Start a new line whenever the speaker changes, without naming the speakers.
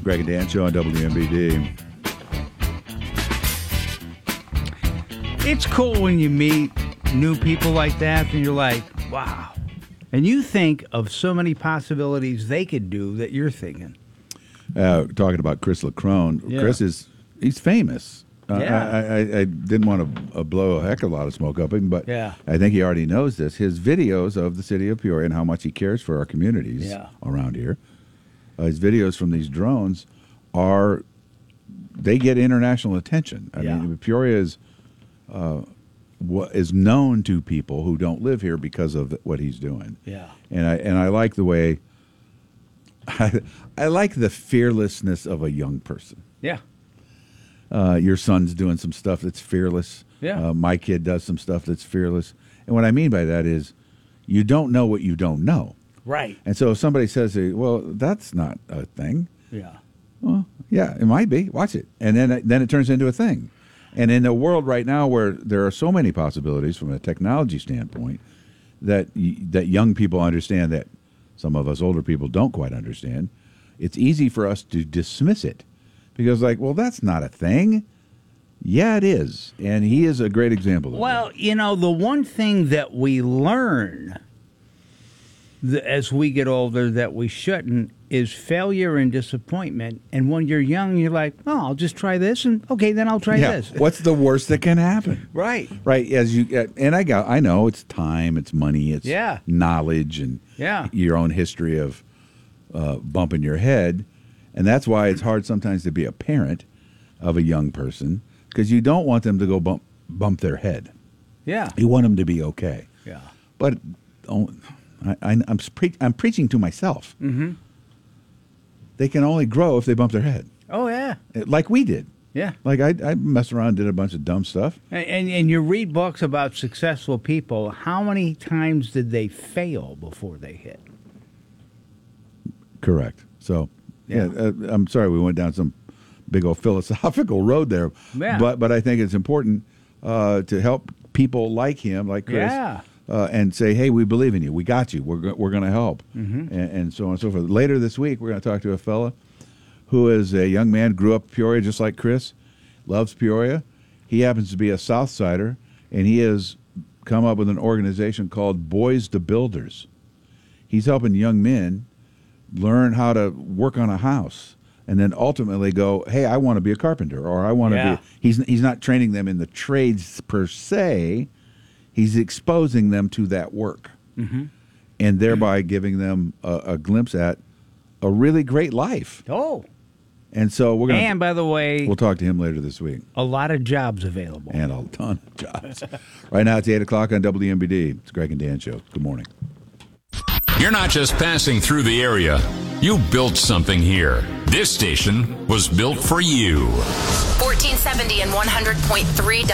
Greg and Dan Show on WMBD.
It's cool when you meet new people like that and you're like, wow. And you think of so many possibilities they could do that you're thinking.
Talking about Chris LaCrone.
Yeah.
Chris he's famous.
Yeah.
I didn't want to blow a heck of a lot of smoke up him, but
Yeah.
I think he already knows this. His videos of the city of Peoria and how much he cares for our communities around here, his videos from these drones they get international attention. I mean, Peoria is known to people who don't live here because of what he's doing.
Yeah.
And I like the way I like the fearlessness of a young person.
Yeah.
Your son's doing some stuff that's fearless.
Yeah.
My kid does some stuff that's fearless. And what I mean by that is you don't know what you don't know.
Right.
And so if somebody says, well, that's not a thing.
Yeah.
Well, yeah, it might be. Watch it. And then it turns into a thing. And in a world right now where there are so many possibilities from a technology standpoint that young people understand that some of us older people don't quite understand, it's easy for us to dismiss it. Because, well, that's not a thing. Yeah, it is. And he is a great example of
Well,
that.
the one thing that we learn as we get older that we shouldn't is failure and disappointment. And when you're young, you're like, oh, I'll just try this, and okay, then I'll try this.
What's the worst that can happen?
Right.
Right. And I know it's time, it's money, it's knowledge, and your own history of bumping your head. And that's why it's hard sometimes to be a parent of a young person, because you don't want them to go bump their head.
Yeah.
You want them to be okay.
Yeah.
But I'm preaching to myself.
Mm-hmm.
They can only grow if they bump their head.
Oh, yeah.
Like we did.
Yeah.
Like I messed around and did a bunch of dumb stuff.
And you read books about successful people. How many times did they fail before they hit?
Correct. So, I'm sorry we went down some big old philosophical road there.
Yeah.
But I think it's important to help people like him, like Chris, and say, hey, we believe in you. We got you. We're going to help.
Mm-hmm.
And so on and so forth. Later this week, we're going to talk to a fella who is a young man, grew up in Peoria just like Chris, loves Peoria. He happens to be a South Sider, and he has come up with an organization called Boys to Builders. He's helping young men learn how to work on a house and then ultimately go, hey, I want to be a carpenter, or I want to be. He's not training them in the trades per se. He's exposing them to that work, and thereby giving them a glimpse at a really great life.
Oh.
And so we're going to...
And, by the way...
We'll talk to him later this week.
A lot of jobs available.
And a ton of jobs. Right now, it's 8 o'clock on WMBD. It's Greg and Dan Show. Good morning.
You're not just passing through the area. You built something here. This station was built for you.
1470 and 100.3